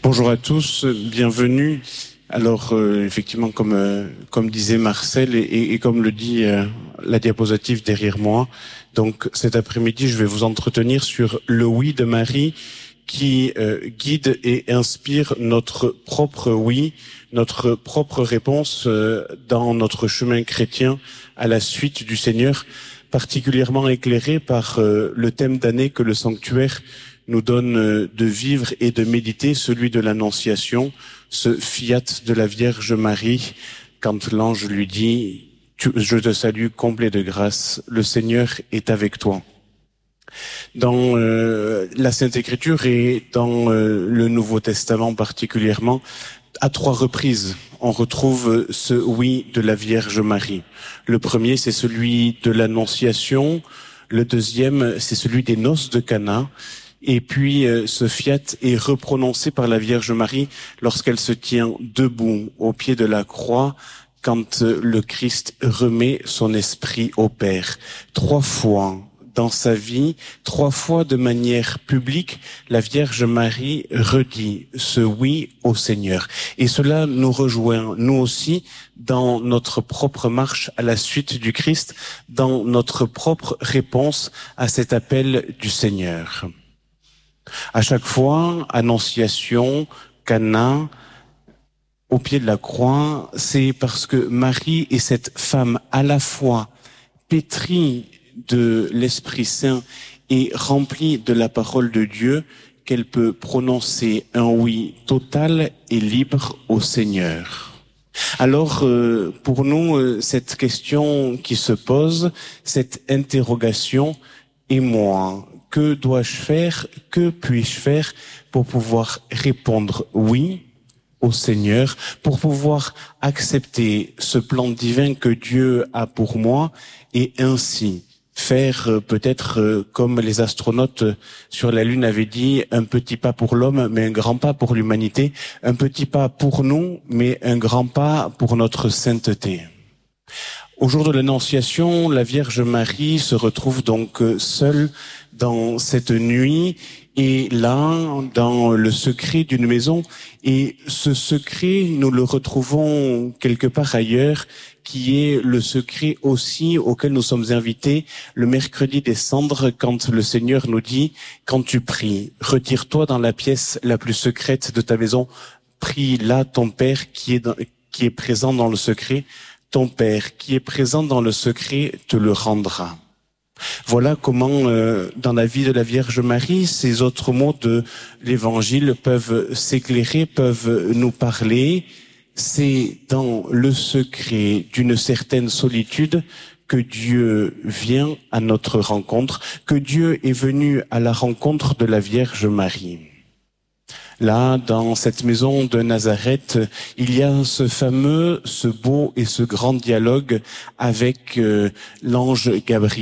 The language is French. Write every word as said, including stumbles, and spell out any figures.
Bonjour à tous, bienvenue. Alors euh, effectivement, comme euh, comme disait Marcel et, et, et comme le dit euh, la diapositive derrière moi, donc cet après-midi, je vais vous entretenir sur le oui de Marie qui euh, guide et inspire notre propre oui, notre propre réponse euh, dans notre chemin chrétien à la suite du Seigneur, particulièrement éclairé par euh, le thème d'année que le sanctuaire nous donne euh, de vivre et de méditer, celui de l'Annonciation, ce fiat de la Vierge Marie, quand l'ange lui dit « Je te salue, comblée de grâce, le Seigneur est avec toi ». Dans euh, la Sainte Écriture et dans euh, le Nouveau Testament particulièrement, à trois reprises, on retrouve ce oui de la Vierge Marie. Le premier, c'est celui de l'Annonciation. Le deuxième, c'est celui des noces de Cana. Et puis, euh, ce fiat est reprononcé par la Vierge Marie lorsqu'elle se tient debout au pied de la croix, quand euh, le Christ remet son esprit au Père. Trois fois dans sa vie, trois fois de manière publique, la Vierge Marie redit ce oui au Seigneur. Et cela nous rejoint, nous aussi, dans notre propre marche à la suite du Christ, dans notre propre réponse à cet appel du Seigneur. À chaque fois, Annonciation, Cana, au pied de la croix, c'est parce que Marie est cette femme à la fois pétrie de l'Esprit Saint et remplie de la parole de Dieu qu'elle peut prononcer un oui total et libre au Seigneur. Alors, euh, pour nous, euh, cette question qui se pose, cette interrogation, et moi, que dois-je faire, que puis-je faire pour pouvoir répondre oui au Seigneur, pour pouvoir accepter ce plan divin que Dieu a pour moi et ainsi faire euh, peut-être euh, comme les astronautes sur la Lune avaient dit, un petit pas pour l'homme, mais un grand pas pour l'humanité, un petit pas pour nous, mais un grand pas pour notre sainteté. Au jour de l'Annonciation, la Vierge Marie se retrouve donc seule dans cette nuit et là, dans le secret d'une maison. Et ce secret, nous le retrouvons quelque part ailleurs, qui est le secret aussi auquel nous sommes invités le mercredi des cendres, quand le Seigneur nous dit « Quand tu pries, retire-toi dans la pièce la plus secrète de ta maison, prie là ton Père qui est, dans, qui est présent dans le secret. Ton Père qui est présent dans le secret te le rendra ». Voilà comment, euh, dans la vie de la Vierge Marie, ces autres mots de l'Évangile peuvent s'éclairer, peuvent nous parler. C'est dans le secret d'une certaine solitude que Dieu vient à notre rencontre, que Dieu est venu à la rencontre de la Vierge Marie. Là, dans cette maison de Nazareth, il y a ce fameux, ce beau et ce grand dialogue avec euh, l'ange Gabriel.